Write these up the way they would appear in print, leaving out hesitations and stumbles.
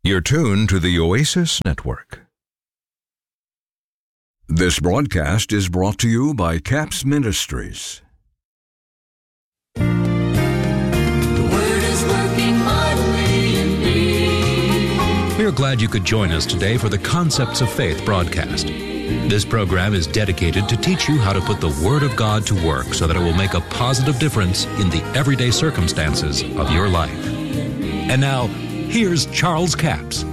You're tuned to the Oasis Network. This broadcast is brought to you by CAPS Ministries. The Word is working mightily in me. We are glad you could join us today for the Concepts of Faith broadcast. This program is dedicated to teach you how to put the Word of God to work so that it will make a positive difference in the everyday circumstances of your life. And now, here's Charles Capps.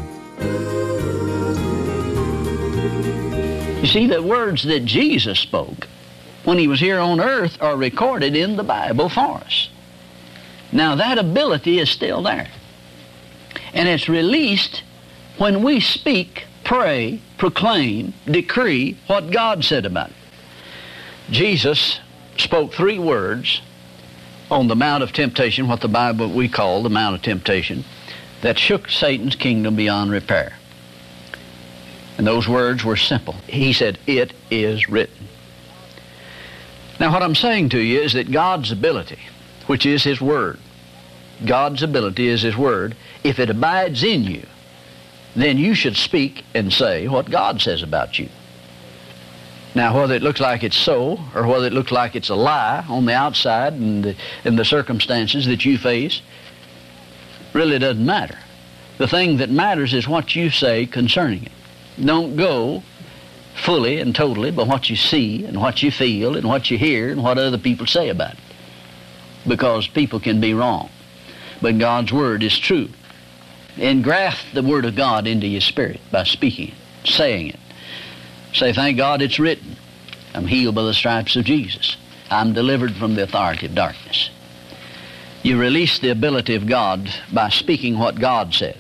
You see, the words that Jesus spoke when he was here on earth are recorded in the Bible for us. Now, that ability is still there. And it's released when we speak, pray, proclaim, decree what God said about it. Jesus spoke 3 words on the Mount of Temptation, what the Bible we call the Mount of Temptation, that shook Satan's kingdom beyond repair. And those words were simple. He said, "It is written." Now what I'm saying to you is that God's ability, which is His Word, God's ability is His Word. If it abides in you, then you should speak and say what God says about you. Now, whether it looks like it's so, or whether it looks like it's a lie on the outside and the circumstances that you face, really doesn't matter. The thing that matters is what you say concerning it. Don't go fully and totally by what you see and what you feel and what you hear and what other people say about it. Because people can be wrong. But God's Word is true. Engraft the Word of God into your spirit by speaking it, saying it. Say, "Thank God it's written. I'm healed by the stripes of Jesus. I'm delivered from the authority of darkness." You release the ability of God by speaking what God said.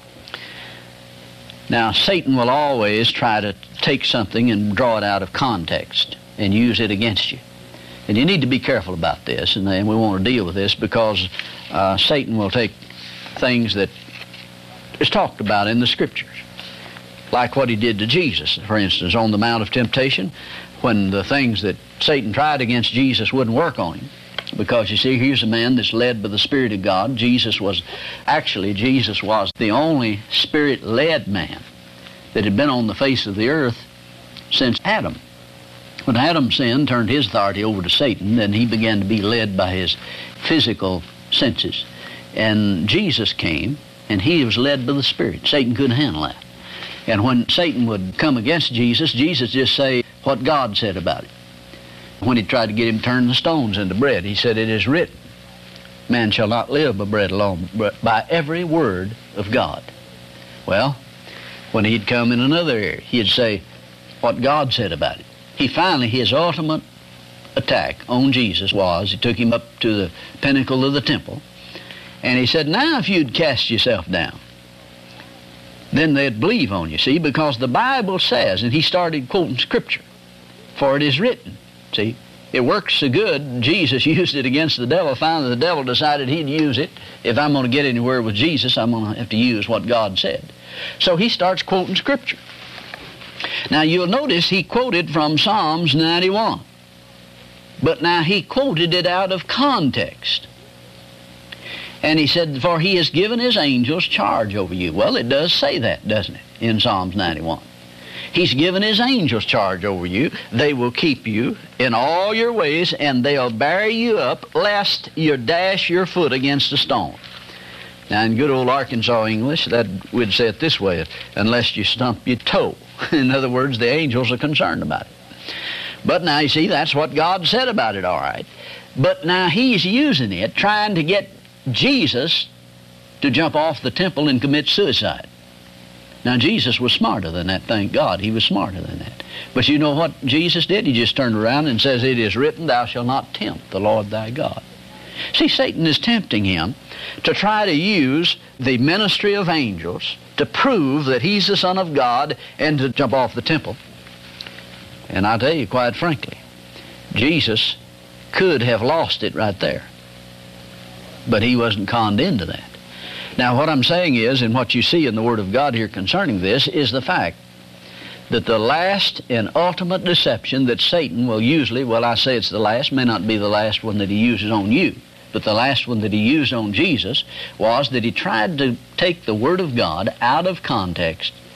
Now, Satan will always try to take something and draw it out of context and use it against you. And you need to be careful about this, and we want to deal with this because Satan will take things that is talked about in the Scriptures, like what he did to Jesus, for instance, on the Mount of Temptation, when the things that Satan tried against Jesus wouldn't work on him. Because, you see, here's a man that's led by the Spirit of God. Jesus was the only Spirit-led man that had been on the face of the earth since Adam. When Adam sinned, turned his authority over to Satan, then he began to be led by his physical senses. And Jesus came, and he was led by the Spirit. Satan couldn't handle that. And when Satan would come against Jesus, Jesus just say what God said about it. When he tried to get him to turn the stones into bread, he said, "It is written, man shall not live by bread alone, but by every word of God." Well, when he'd come in another area, he'd say what God said about it. His ultimate attack on Jesus was, he took him up to the pinnacle of the temple, and he said, "Now if you'd cast yourself down, then they'd believe on you." See, because the Bible says, and he started quoting Scripture, "For it is written." See, it works so good, Jesus used it against the devil. Finally, the devil decided he'd use it. If I'm going to get anywhere with Jesus, I'm going to have to use what God said. So he starts quoting Scripture. Now, you'll notice he quoted from Psalms 91. But now he quoted it out of context. And he said, "For he has given his angels charge over you." Well, it does say that, doesn't it, in Psalms 91. He's given his angels charge over you. They will keep you in all your ways, and they'll bear you up, lest you dash your foot against a stone. Now, in good old Arkansas English, that we'd say it this way, unless you stump your toe. In other words, the angels are concerned about it. But now, you see, that's what God said about it, all right. But now he's using it, trying to get Jesus to jump off the temple and commit suicide. Now, Jesus was smarter than that, thank God. He was smarter than that. But you know what Jesus did? He just turned around and says, "It is written, thou shalt not tempt the Lord thy God." See, Satan is tempting him to try to use the ministry of angels to prove that he's the Son of God and to jump off the temple. And I tell you, quite frankly, Jesus could have lost it right there. But he wasn't conned into that. Now, what I'm saying is, and what you see in the Word of God here concerning this, is the fact that the last and ultimate deception that Satan will usually, well, I say it's the last, may not be the last one that he uses on you, but the last one that he used on Jesus was that he tried to take the Word of God out of context